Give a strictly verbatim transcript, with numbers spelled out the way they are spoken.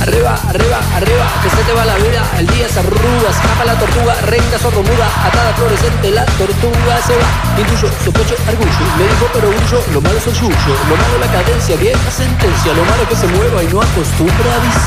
arriba, arriba, arriba, que se te va la vida, el día se arruga, escapa la tortuga, renga sordomuda, atada fluorescente, la tortuga se va. Intuyo, sospecho, argullo, me dijo pero grullo, lo malo es el yuyo, lo malo la cadencia, vieja sentencia, lo malo que se mueva y no acostumbra a avisar.